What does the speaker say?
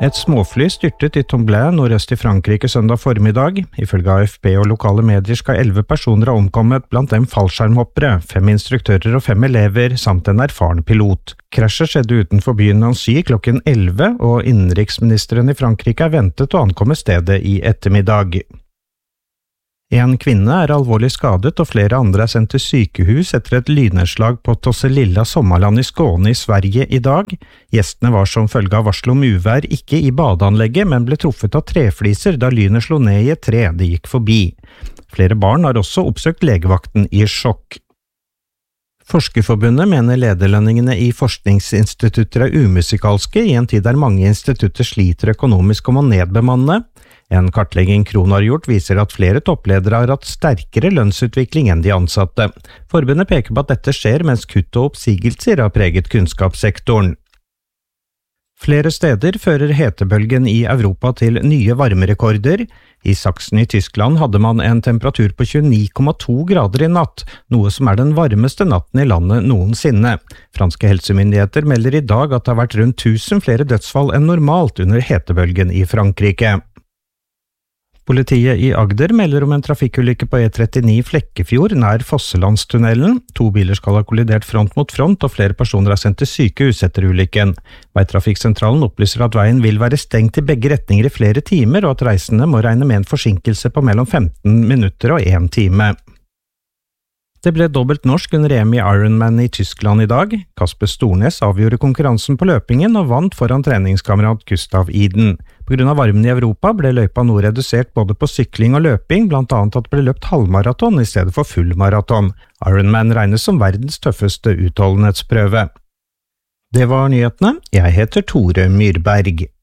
Et småfly styrtet i Tomblain nordøst i Frankrike søndag formiddag. Ifølge AFP og lokale medier skal 11 personer ha omkommet, blant dem fallskjermhoppere, 5 instruktører og 5 elever, samt en erfaren pilot. Krasjet skjedde utenfor byen Nancy klokken 11, og innenriksministeren i Frankrike er ventet å ankomme stedet i ettermiddag. En kvinne er alvorlig skadet, og flere andre er sendt til sykehus etter et lynnedslag på Tosselilla sommerland i Skåne i Sverige i dag. Gjestene var som følge av varsel om uvær ikke i badeanlegget, men ble truffet av trefliser da lynet slo ned i et tre de gikk forbi. Flere barn har også oppsøkt legevakten i sjokk. Forskerforbundet mener lederlønningene i forskningsinstitutter er umusikalske i en tid der mange institutter sliter økonomisk og må nedbemanne. En kartlegging Krono har gjort viser at flere toppledere har hatt sterkere lønnsutvikling enn de ansatte. Forbundet peker på at dette skjer mens kutt og oppsigelser har preget kunnskapssektoren. Flere steder fører hetebølgen i Europa til nye varmerekorder. I Sachsen i Tyskland hadde man en temperatur på 29,2 grader i natt, noe som er den varmeste natten i landet noensinne. Franske helsemyndigheter melder i dag at det har vært rundt 1000 flere dødsfall enn normalt under hetebølgen i Frankrike. Politiet i Agder melder om en trafikkulykke på E39 Flekkefjord nær Fosselandstunnelen. 2 biler skal ha kollidert front mot front, og flere personer er sendt til sykehus etter ulykken. Veitrafikksentralen opplyser at veien vil være stengt i begge retninger i flere timer, og at reisende må regne med en forsinkelse på mellom 15 minutter og 1 time. Det ble dobbelt norsk under EM i Ironman i Tyskland i dag. Kasper Stornes avgjorde konkurransen på løpingen og vant foran treningskamerat Gustav Iden. På grunn av varmen i Europa ble løypa nå redusert både på sykling og løping, blant annet at det ble løpt halvmaraton i stedet for full maraton. Ironman regnes som verdens tøffeste utholdenhetsprøve. Det var nyhetene. Jeg heter Tore Myrberg.